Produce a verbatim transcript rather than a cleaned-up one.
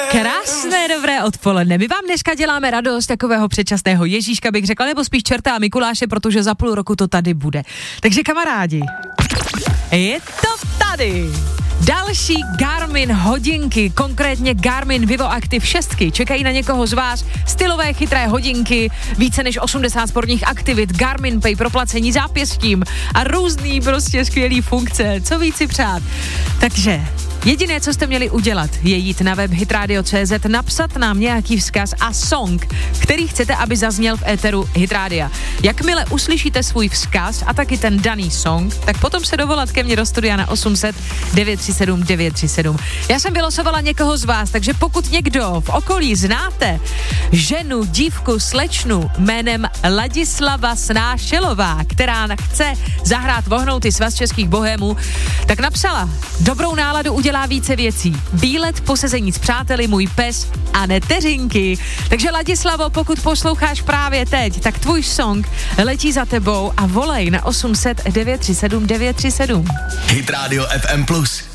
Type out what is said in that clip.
Krásné dobré odpoledne. My vám dneska děláme radost takového předčasného Ježíška, bych řekla, nebo spíš čerta a Mikuláše, protože za půl roku to tady bude. Takže kamarádi, je to tady. Další Garmin hodinky, konkrétně Garmin Vivo Active šest, čekají na někoho z vás. Stylové chytré hodinky, více než osmdesát sportních aktivit, Garmin Pay pro placení zápěstím a různý prostě skvělý funkce. Co víc si přát? Takže jediné, co jste měli udělat, je jít na web hitradio tečka cé zet, napsat nám nějaký vzkaz a song, který chcete, aby zazněl v éteru Hitradia. Jakmile uslyšíte svůj vzkaz a taky ten daný song, tak potom se dovolat ke mně do studia na osm set devět tři sedm devět tři sedm. Já jsem vylosovala někoho z vás, takže pokud někdo v okolí znáte ženu, dívku, slečnu jménem Ladislava Snášelová, která chce zahrát Vohnouty svaz českých bohémů, tak napsala: dobrou náladu udělá více věcí. Výlet, posezení s přáteli, můj pes a neteřinky. Takže Ladislavo, pokud posloucháš právě teď, tak tvůj song letí za tebou a volej na osm set devět tři sedm devět tři sedm. Hit Radio F M plus.